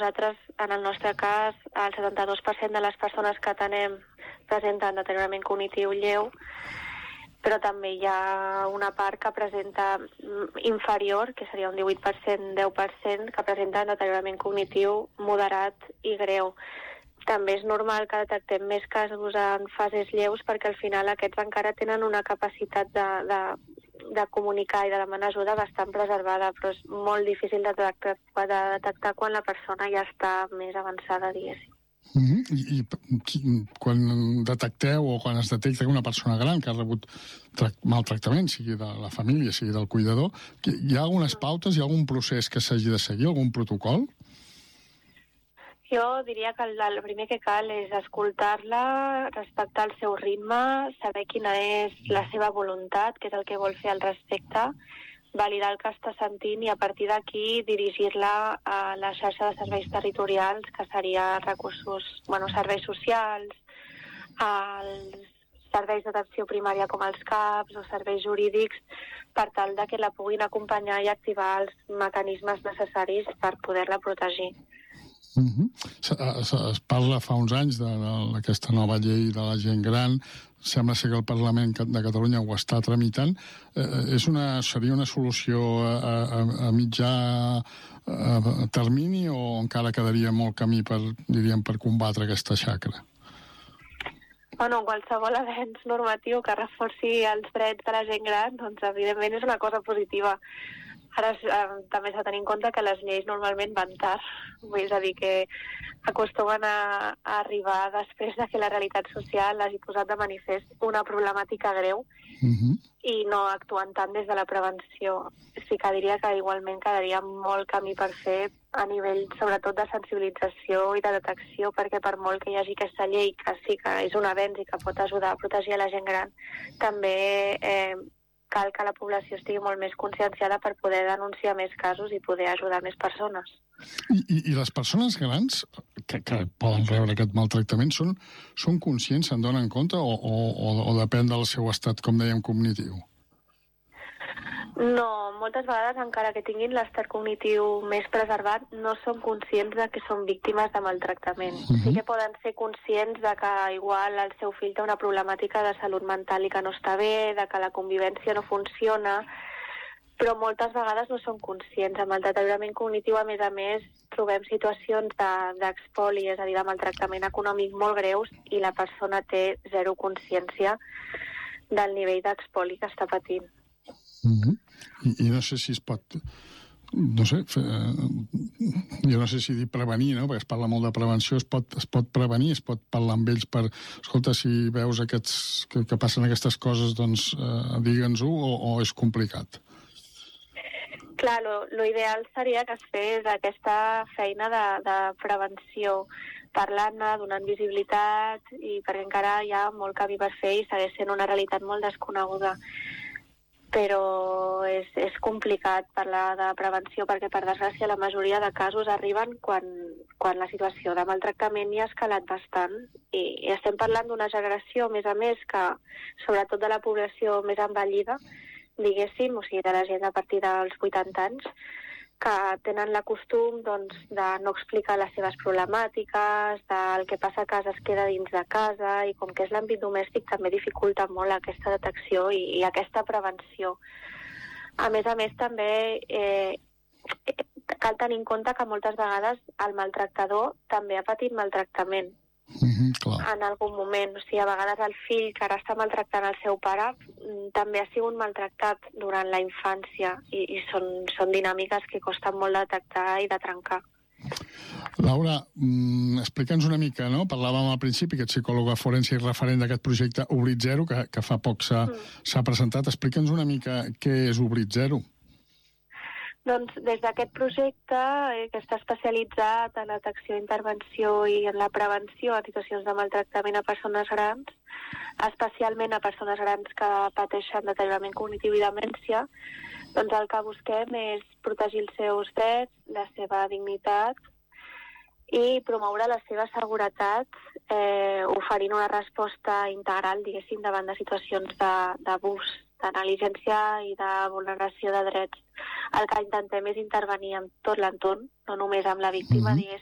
nosaltres, en el nostre cas, el 72% de les persones que atenem presenten deteriorament cognitiu lleu, però també hi ha una part que presenta inferior, que seria un 18%, 10%, que presenta deteriorament cognitiu moderat i greu. També és normal que detectem més casos en fases lleus perquè al final aquests encara tenen una capacitat de comunicar i de demanar ajuda bastant preservada, però és molt difícil de detectar quan la persona ja està més avançada, diguéssim. I quan detecteu o quan es detecta una persona gran que ha rebut maltractament, sigui de la família, sigui del cuidador, hi ha algunes pautes, hi ha algun procés que s'hagi de seguir, algun protocol? Jo diria que el primer que cal és escoltar-la, respectar el seu ritme, saber quina és la seva voluntat, què és el que vol fer al respecte, validar el que està sentint i a partir d'aquí dirigir-la a la xarxa de serveis territorials, que seria serveis socials, als serveis d'atenció primària com els CAPs o serveis jurídics, per tal de que la puguin acompanyar i activar els mecanismes necessaris per poder-la protegir. Es parla fa uns anys d'aquesta nova llei de la gent gran. Sembla ser que el Parlament de Catalunya ho està tramitant. Seria una solució a mitjà termini o encara quedaria molt camí per combatre aquesta xacra? Bueno, qualsevol avenç normatiu que reforci els drets de la gent gran, doncs evidentment és una cosa positiva. Ara també s'ha de tenir en compte que les lleis normalment van tard, és a dir, que acostumen a arribar després de que la realitat social hagi posat de manifest una problemàtica greu i no actuant tant des de la prevenció. Sí que diria que igualment quedaria molt camí per fer a nivell sobretot de sensibilització i de detecció, perquè per molt que hi hagi aquesta llei que sí que és un avenç i que pot ajudar a protegir a la gent gran, també cal que la població estigui molt més conscienciada per poder denunciar més casos i poder ajudar més persones. I les persones grans que poden rebre aquest maltractament són conscients, se'n donen compte o depèn del seu estat, com dèiem, cognitiu? No, moltes vegades, encara que tinguin l'estat cognitiu més preservat, no són conscients de que són víctimes de maltractament. Sí que poden ser conscients de que igual el seu fill té una problemàtica de salut mental i que no està bé, de que la convivència no funciona, però moltes vegades no són conscients. Amb el deteriorament cognitiu, a més, trobem situacions d'expoli, és a dir, de maltractament econòmic molt greus, i la persona té zero consciència del nivell d'expoli que està patint. I no sé si es pot... jo no sé si dir prevenir, no? Perquè es parla molt de prevenció, es pot prevenir, es pot parlar amb ells per... Escolta, si veus que passen aquestes coses, doncs digue'ns-ho, o és complicat? Clar, lo ideal seria que es fes aquesta feina de prevenció, parlant-ne, donant visibilitat, i perquè encara hi ha molt camí per fer i segueix sent una realitat molt desconeguda. Però és complicat parlar de prevenció perquè, per desgràcia, la majoria de casos arriben quan la situació de maltractament ja ha escalat bastant. I estem parlant d'una generació, a més, que sobretot de la població més envellida, diguéssim, o sigui, de la gent a partir dels 80 anys, que tenen el costum de no explicar les seves problemàtiques, del que passa a casa es queda dins de casa, i com que és l'àmbit domèstic també dificulta molt aquesta detecció i aquesta prevenció. A més, també cal tenir en compte que moltes vegades el maltractador també ha patit maltractament. En algun moment, o sigui, a vegades el fill que ara està maltractant el seu pare també ha sigut maltractat durant la infància i són dinàmiques que costen molt de detectar i de trencar. Laura, explica'ns una mica, no? Parlàvem al principi que ets psicòloga forense i referent d'aquest projecte Oblit Zero, que fa poc s'ha presentat. Explica'ns una mica què és Oblit Zero. Doncs des d'aquest projecte, que està especialitzat en la detecció, intervenció i en la prevenció en situacions de maltractament a persones grans, especialment a persones grans que pateixen deteriorament cognitiu i demència, doncs el que busquem és protegir els seus drets, la seva dignitat i promoure la seva seguretat, oferint una resposta integral, diguéssim, davant de situacions d'abús, de negligència i de vulneració de drets. El que intentem és intervenir en tot l'entorn, no només amb la víctima, diguéssim,